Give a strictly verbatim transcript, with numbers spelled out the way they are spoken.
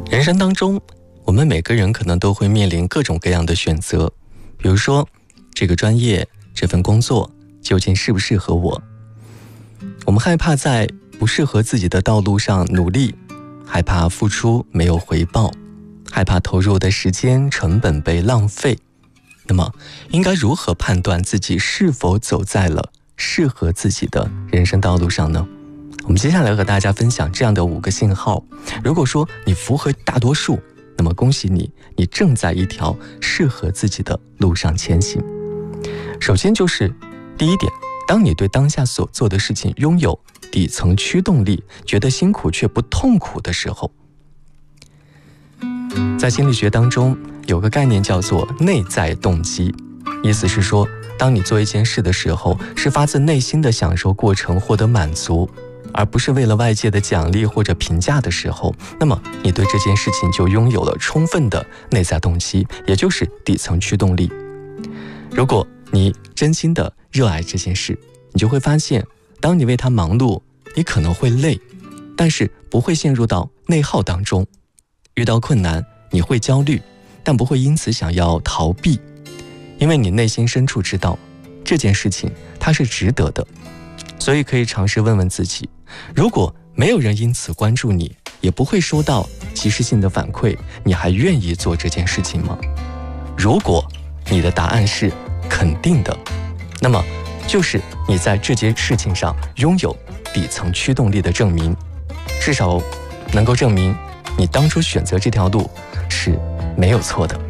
人生当中，我们每个人可能都会面临各种各样的选择，比如说这个专业、这份工作究竟适不适合我？我们害怕在不适合自己的道路上努力，害怕付出没有回报，害怕投入的时间成本被浪费。那么，应该如何判断自己是否走在了适合自己的人生道路上呢？我们接下来和大家分享这样的五个信号。如果说你符合大多数，那么恭喜你，你正在一条适合自己的路上前行。首先就是第一点，当你对当下所做的事情拥有底层驱动力，觉得辛苦却不痛苦的时候。在心理学当中有个概念叫做内在动机，意思是说，当你做一件事的时候，是发自内心的享受过程，获得满足，而不是为了外界的奖励或者评价的时候，那么你对这件事情就拥有了充分的内在动机，也就是底层驱动力。如果你真心的热爱这件事，你就会发现，当你为它忙碌，你可能会累，但是不会陷入到内耗当中。遇到困难，你会焦虑，但不会因此想要逃避，因为你内心深处知道这件事情它是值得的。所以可以尝试问问自己，如果没有人因此关注你，也不会收到及时性的反馈，你还愿意做这件事情吗？如果你的答案是肯定的，那么就是你在这件事情上拥有底层驱动力的证明，至少能够证明你当初选择这条路是没有错的。